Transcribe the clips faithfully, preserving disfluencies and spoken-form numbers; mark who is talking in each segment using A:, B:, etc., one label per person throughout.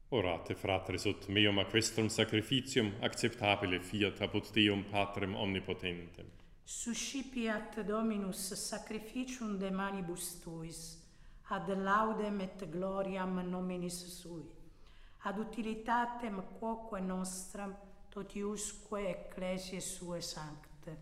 A: Orate, fratres, ut meum a questum sacrificium acceptabile fiat apud Deum Patrem omnipotentem.
B: Suscipiat Dominus sacrificium de manibus tuis, ad laudem et gloriam nominis sui, ad utilitatem quoque nostram totiusque ecclesiae sue sancte.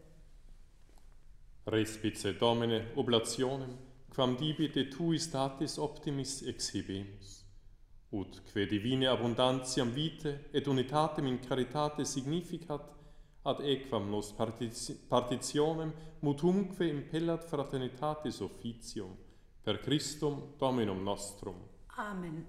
A: Respice Domine oblationem, quam dibi de tui statis optimis exhibemus, ut que divine abundantiam vitae et unitatem in caritate significat, ad equam nos partici- partitionem mutumque impellat fraternitatis officium, per Christum Dominum nostrum.
B: Amen.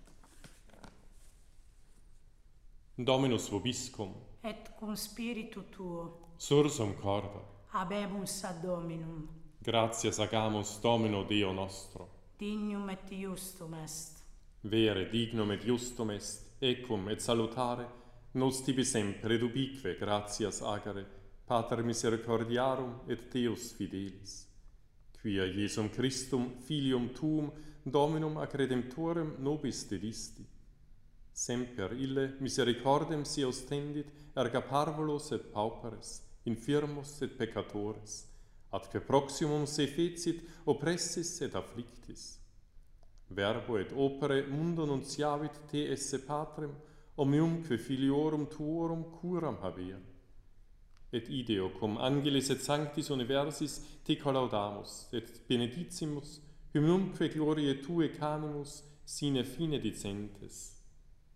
A: Dominus vobiscum,
B: Et cum spiritu tuo,
A: sursum corda,
B: habemus ad Dominum,
A: gratias agamus Domino Deo nostro.
B: dignum et iustum est.
A: Vere dignum et justum est, ecum et salutare, nos tibi sempre et ubique gratias agere, Pater misericordiarum et Deus fidelis, quia Iesum Christum, Filium Tuum, Dominum ac Redemptorem nobis dedisti. Semper ille misericordem si ostendit erga parvulos et pauperes, infirmos et peccatores, atque proximum se fecit oppressis et afflictis. Verbo et opere mundo nunciavit te esse Patrem, omniumque filiorum tuorum curam habeam. Et ideo cum angelis et sanctis universis te collaudamus, et benedicimus, humnumque gloriae tue canimus sine fine dicentes.